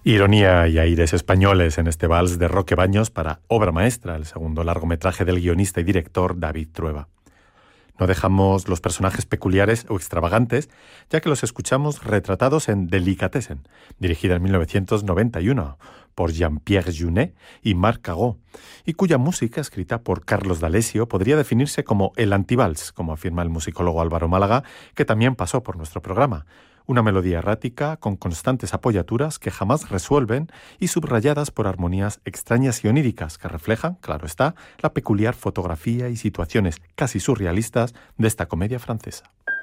Ironía y aires españoles en este vals de Roque Baños para Obra Maestra, el segundo largometraje del guionista y director David Trueba. No dejamos los personajes peculiares o extravagantes, ya que los escuchamos retratados en Delicatessen, dirigida en 1991 por Jean-Pierre Jeunet y Marc Cagó, y cuya música, escrita por Carlos D'Alessio, podría definirse como el antivals, como afirma el musicólogo Álvaro Málaga, que también pasó por nuestro programa. Una melodía errática con constantes apoyaturas que jamás resuelven y subrayadas por armonías extrañas y oníricas que reflejan, claro está, la peculiar fotografía y situaciones casi surrealistas de esta comedia francesa.